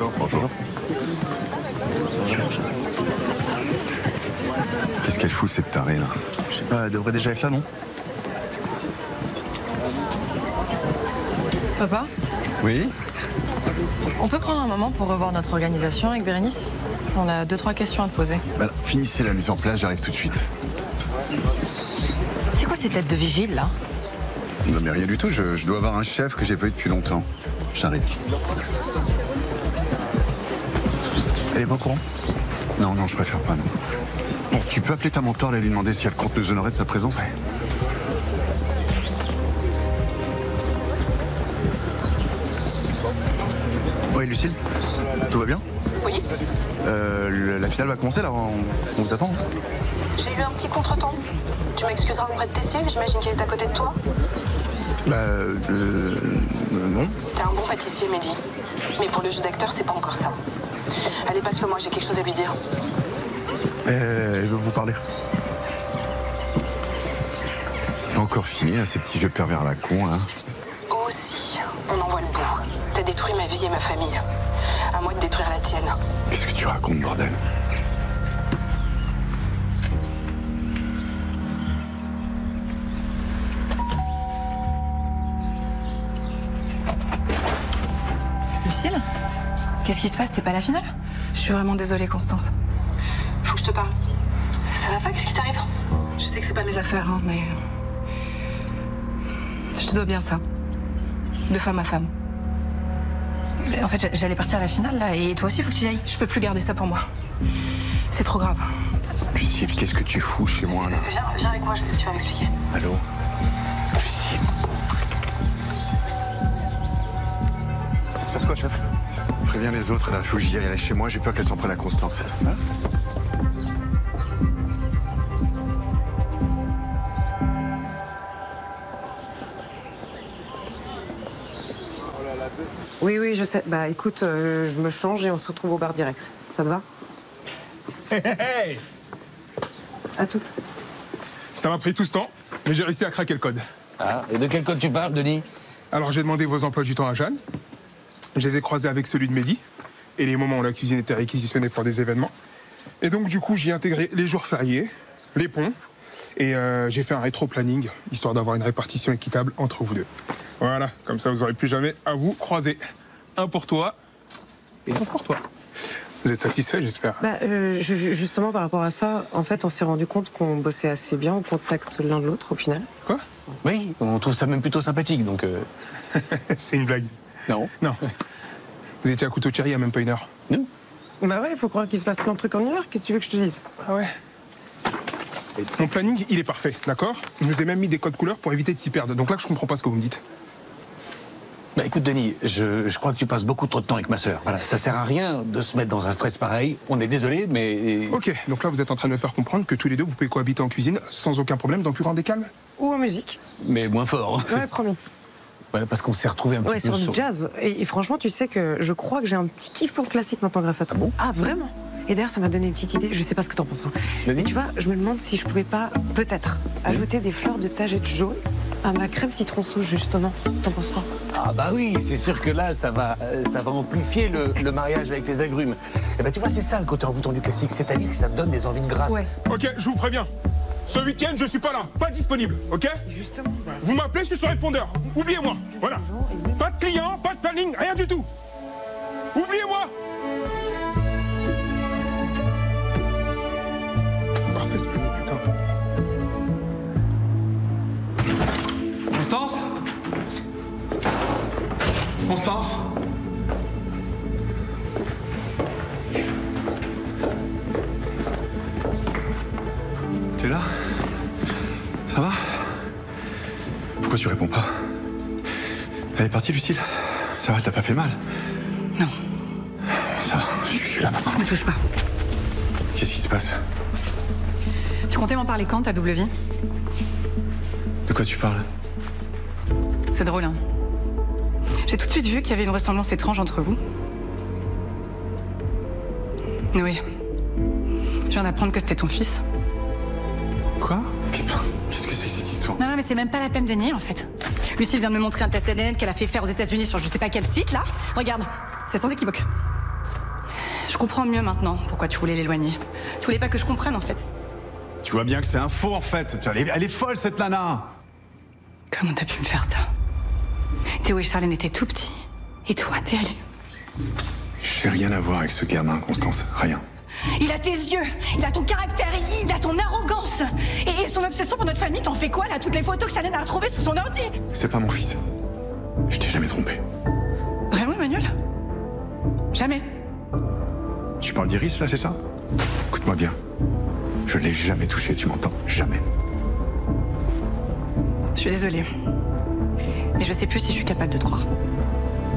Bonjour. Qu'est-ce qu'elle fout cette tarée là? Je sais pas, elle devrait déjà être là, non? Papa, Oui? on peut prendre un moment pour revoir notre organisation avec Bérénice? On a 2-3 questions à te poser. Bah, finissez la mise en place, j'arrive tout de suite. C'est quoi ces têtes de vigile, là? Non mais rien du tout, je dois avoir un chef que j'ai pas eu depuis longtemps. J'arrive. Elle est pas au courant? Non, je préfère pas, non. Bon, tu peux appeler ta mentor et lui demander si elle compte nous honorer de sa présence? Ouais, Lucille, tout va bien? Oui, La finale va commencer là, on vous attend. Hein. j'ai eu un petit contretemps. Tu m'excuseras auprès de Tessie, j'imagine qu'elle est à côté de toi. Non. T'es un bon pâtissier, Mehdi. Mais pour le jeu d'acteur, c'est pas encore ça. Allez, passe-le moi, j'ai quelque chose à lui dire. Elle veut vous parler. Encore fini, là, ces petits jeux pervers à la con, là. Aussi, on en voit le bout. T'as détruit ma vie et ma famille. À moi de détruire la tienne. Qu'est-ce que tu racontes, bordel? Lucille? Qu'est-ce qui se passe? T'es pas à la finale? Je suis vraiment désolée, Constance. Faut que je te parle. Ça va pas? Qu'est-ce qui t'arrive? Je sais que c'est pas mes affaires, hein, mais... Je te dois bien ça. De femme à femme. Mais en fait, j'allais partir à la finale, là, et toi aussi, faut que tu y ailles. Je peux plus garder ça pour moi. C'est trop grave. Lucille, qu'est-ce que tu fous chez moi, là? Viens avec moi, tu vas m'expliquer. Allô? Lucille. Ça se passe quoi, chef? Préviens les autres, là, faut que j'y aille. Elle est chez moi, j'ai peur qu'elle s'en prenne à Constance. Hein? Oui, je sais. Bah écoute, je me change et on se retrouve au bar direct. Ça te va? Hey! À toutes. Ça m'a pris tout ce temps, mais j'ai réussi à craquer le code. Ah, et de quel code tu parles, Denis? Alors j'ai demandé vos emplois du temps à Jeanne. Je les ai croisés avec celui de Mehdi. Et les moments où la cuisine était réquisitionnée pour des événements. Et donc du coup, j'y ai intégré les jours fériés, les ponts. Et j'ai fait un rétro-planning, histoire d'avoir une répartition équitable entre vous deux. Voilà, comme ça vous n'aurez plus jamais à vous croiser. Un pour toi et un pour toi. Vous êtes satisfait, j'espère? Bah justement par rapport à ça, en fait, on s'est rendu compte qu'on bossait assez bien au contact l'un de l'autre au final. Quoi? Oui, on trouve ça même plutôt sympathique, donc... C'est une blague. Non. Non. Vous étiez à couteau tiré il n'y a même pas une heure. Nous? Bah ouais, il faut croire qu'il se passe plein de trucs en une heure. Qu'est-ce que tu veux que je te dise? Ah ouais. Mon planning, il est parfait, d'accord? Je vous ai même mis des codes couleurs pour éviter de s'y perdre. Donc là, je comprends pas ce que vous me dites. Bah écoute, Denis, je crois que tu passes beaucoup trop de temps avec ma sœur. Voilà, ça sert à rien de se mettre dans un stress pareil. On est désolé, mais... Ok, donc là, vous êtes en train de me faire comprendre que tous les deux, vous pouvez cohabiter en cuisine sans aucun problème, dans le plus grand des calmes? Ou en musique. Mais moins fort. Hein. Ouais, promis. Voilà, parce qu'on s'est retrouvés un petit Ouais, peu sur du jazz. Et franchement, tu sais que je crois que j'ai un petit kiff pour le classique maintenant grâce à toi. Ah, vraiment? Et d'ailleurs, ça m'a donné une petite idée. Je sais pas ce que t'en penses. Hein. Mais tu vois, je me demande si je pouvais pas, peut-être, ajouter des fleurs de tagette jaune à ma crème citron sauce, justement. T'en penses quoi? Ah bah oui, c'est sûr que là, ça va amplifier le mariage avec les agrumes. Et bah tu vois, c'est ça le côté envoûtant du classique, c'est-à-dire que ça te donne des envies de grâce. Ouais. Ok, je vous préviens. Ce week-end, je suis pas là, pas disponible, ok? Justement. Vous m'appelez, je suis sur répondeur. Oubliez-moi, voilà. Pas de client, pas de planning, rien du tout. Oubliez-moi. Parfait ce planning, putain. Constance? Constance? T'es là? Ça va? Pourquoi tu réponds pas? Elle est partie, Lucille? Ça va, elle t'a pas fait mal? Non. Ça va, je suis là maintenant. Ne touche pas. Qu'est-ce qui se passe? Tu comptais m'en parler quand, ta double vie? De quoi tu parles? C'est drôle, hein? J'ai tout de suite vu qu'il y avait une ressemblance étrange entre vous. Oui. Je viens d'apprendre que c'était ton fils. Quoi? Qu'est-ce que c'est que cette histoire? Non, mais c'est même pas la peine de nier, en fait. Lucille vient de me montrer un test ADN qu'elle a fait faire aux États-Unis sur je sais pas quel site, là. Regarde, c'est sans équivoque. Je comprends mieux maintenant pourquoi tu voulais l'éloigner. Tu voulais pas que je comprenne, en fait. Tu vois bien que c'est un faux, en fait. Elle est folle, cette nana. Comment t'as pu me faire ça? Théo et Charlène étaient tout petits. Et toi, t'es allé. J'ai rien à voir avec ce gamin, Constance. Rien. Il a tes yeux, il a ton caractère, il a ton arrogance. Et son obsession pour notre famille, t'en fais quoi, là? Toutes les photos que Charlène a retrouvées sur son ordi. C'est pas mon fils. Je t'ai jamais trompé. Vraiment, Emmanuel? Jamais. Tu parles d'Iris, là, c'est ça? Écoute-moi bien. Je l'ai jamais touché, tu m'entends? Jamais. Je suis désolée. Mais je sais plus si je suis capable de te croire.